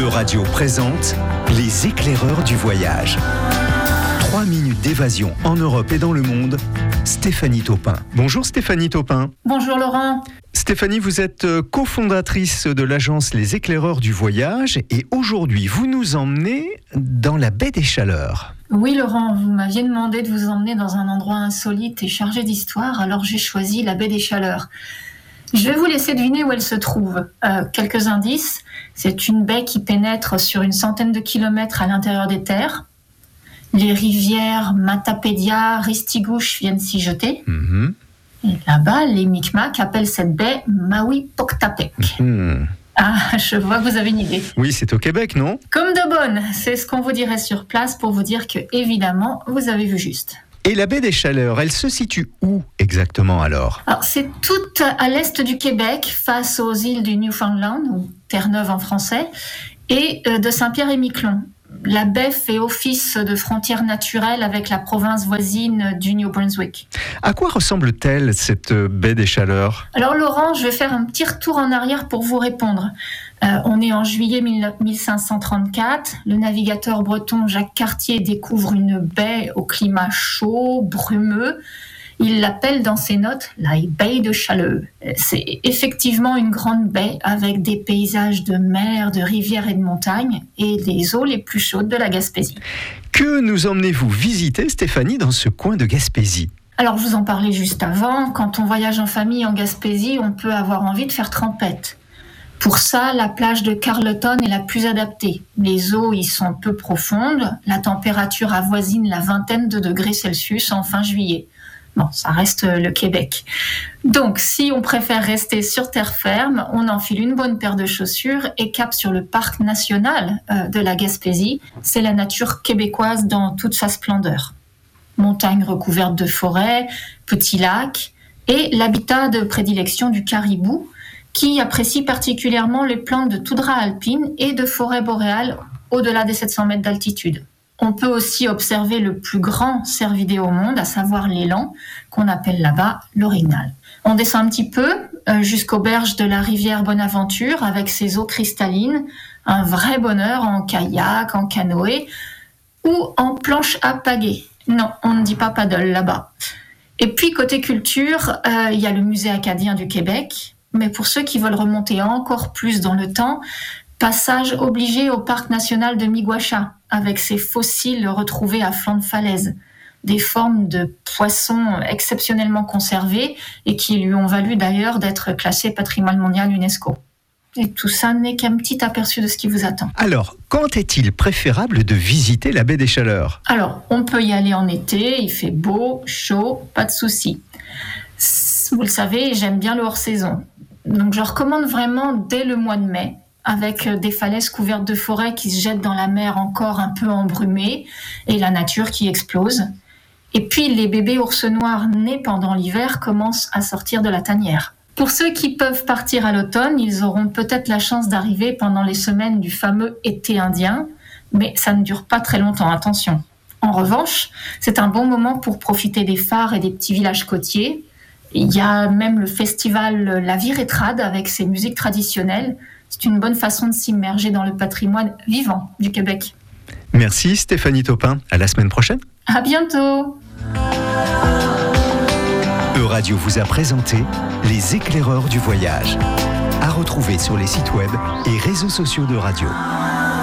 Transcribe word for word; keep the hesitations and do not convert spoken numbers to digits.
Euradio présente Les éclaireurs du voyage. Trois minutes d'évasion en Europe et dans le monde. Stéphanie Taupin. Bonjour Stéphanie Taupin. Bonjour Laurent. Stéphanie, vous êtes cofondatrice de l'agence Les éclaireurs du voyage et aujourd'hui vous nous emmenez dans la baie des Chaleurs. Oui Laurent, vous m'aviez demandé de vous emmener dans un endroit insolite et chargé d'histoire, alors j'ai choisi la baie des Chaleurs. Je vais vous laisser deviner où elle se trouve. Euh, quelques indices. C'est une baie qui pénètre sur une centaine de kilomètres à l'intérieur des terres. Les rivières Matapédia, Ristigouche viennent s'y jeter. Mmh. Et là-bas, les Micmacs appellent cette baie Maui Poctapec. Mmh. Ah, je vois que vous avez une idée. Oui, c'est au Québec, non ? Comme de bonne, c'est ce qu'on vous dirait sur place pour vous dire que, évidemment, vous avez vu juste. Et la baie des Chaleurs, elle se situe où exactement alors ? Alors, c'est tout à l'est du Québec, face aux îles du Newfoundland, ou Terre-Neuve en français, et de Saint-Pierre-et-Miquelon. La baie fait office de frontière naturelle avec la province voisine du New Brunswick. À quoi ressemble-t-elle, cette baie des Chaleurs ? Alors Laurent, je vais faire un petit retour en arrière pour vous répondre. Euh, on est en juillet mille cinq cent trente-quatre. Le navigateur breton Jacques Cartier découvre une baie au climat chaud, brumeux. Il l'appelle dans ses notes la baie de Chaleur. C'est effectivement une grande baie avec des paysages de mer, de rivières et de montagnes et les eaux les plus chaudes de la Gaspésie. Que nous emmenez-vous visiter, Stéphanie, dans ce coin de Gaspésie ? Alors, je vous en parlais juste avant. Quand on voyage en famille en Gaspésie, on peut avoir envie de faire trempette. Pour ça, la plage de Carleton est la plus adaptée. Les eaux y sont peu profondes. La température avoisine la vingtaine de degrés Celsius en fin juillet. Bon, ça reste le Québec. Donc, si on préfère rester sur terre ferme, on enfile une bonne paire de chaussures et cap sur le parc national de la Gaspésie. C'est la nature québécoise dans toute sa splendeur. Montagnes recouvertes de forêts, petits lacs et l'habitat de prédilection du caribou qui apprécie particulièrement les plantes de toundra alpine et de forêts boréales au-delà des sept cents mètres d'altitude. On peut aussi observer le plus grand cervidé au monde, à savoir l'élan, qu'on appelle là-bas l'orignal. On descend un petit peu euh, jusqu'aux berges de la rivière Bonaventure avec ses eaux cristallines, un vrai bonheur en kayak, en canoë ou en planche à pagaie. Non, on ne dit pas paddle là-bas. Et puis côté culture, euh, il y a le musée acadien du Québec, mais pour ceux qui veulent remonter encore plus dans le temps, passage obligé au parc national de Miguacha, avec ses fossiles retrouvés à flanc de falaise, des formes de poissons exceptionnellement conservées et qui lui ont valu d'ailleurs d'être classé patrimoine mondial UNESCO. Et tout ça n'est qu'un petit aperçu de ce qui vous attend. Alors, quand est-il préférable de visiter la baie des Chaleurs ? Alors, on peut y aller en été, il fait beau, chaud, pas de souci. Vous le savez, j'aime bien le hors-saison. Donc je recommande vraiment dès le mois de mai, avec des falaises couvertes de forêts qui se jettent dans la mer encore un peu embrumée et la nature qui explose. Et puis les bébés ours noirs nés pendant l'hiver commencent à sortir de la tanière. Pour ceux qui peuvent partir à l'automne, ils auront peut-être la chance d'arriver pendant les semaines du fameux été indien, mais ça ne dure pas très longtemps, attention. En revanche, c'est un bon moment pour profiter des phares et des petits villages côtiers. Il y a même le festival La Viretrade avec ses musiques traditionnelles. C'est une bonne façon de s'immerger dans le patrimoine vivant du Québec. Merci Stéphanie Taupin. À la semaine prochaine. À bientôt. Euradio vous a présenté Les éclaireurs du voyage. À retrouver sur les sites web et réseaux sociaux de Radio.